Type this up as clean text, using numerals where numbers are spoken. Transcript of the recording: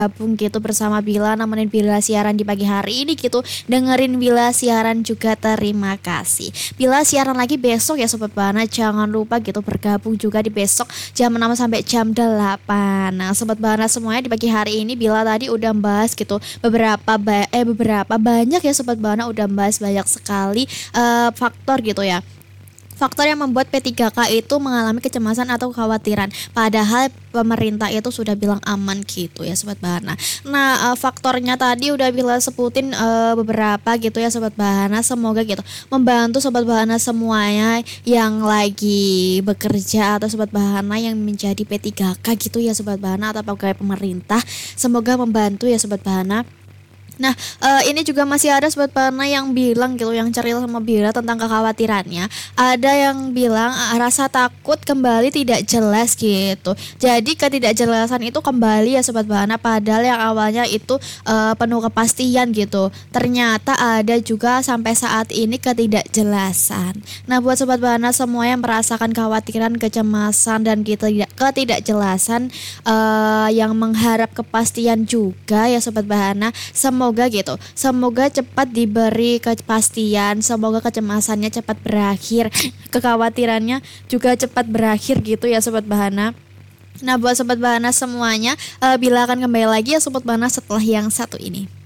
gabung gitu bersama Bila, nemenin Bila siaran di pagi hari ini gitu. Dengerin Bila siaran juga, terima kasih. Bila siaran lagi besok ya Sobat Bahana, jangan lupa gitu bergabung juga di besok jam 6 sampai jam 8. Nah Sobat Bahana semuanya, di pagi hari ini Bila tadi udah bahas gitu beberapa banyak ya Sobat Bahana, udah bahas banyak sekali faktor gitu ya. Faktor yang membuat P3K itu mengalami kecemasan atau kekhawatiran, padahal pemerintah itu sudah bilang aman gitu ya Sobat Bahana. Nah faktornya tadi udah Bila sebutin beberapa gitu ya Sobat Bahana. Semoga gitu membantu Sobat Bahana semuanya yang lagi bekerja atau Sobat Bahana yang menjadi P3K gitu ya Sobat Bahana, atau pegawai pemerintah. Semoga membantu ya Sobat Bahana. Nah, ini juga masih ada Sobat Bahana yang bilang gitu, yang cerita sama Bila tentang kekhawatirannya. Ada yang bilang rasa takut kembali tidak jelas gitu. Jadi ketidakjelasan itu kembali ya Sobat Bahana, padahal yang awalnya itu penuh kepastian gitu. Ternyata ada juga sampai saat ini ketidakjelasan. Nah, buat Sobat Bahana semua yang merasakan kekhawatiran, kecemasan dan ketidakjelasan, yang mengharap kepastian juga ya Sobat Bahana, semoga gitu, semoga cepat diberi kepastian, semoga kecemasannya cepat berakhir, kekhawatirannya juga cepat berakhir gitu ya Sobat Bahana. Nah buat Sobat Bahana semuanya, Bila akan kembali lagi ya Sobat Bahana setelah yang satu ini.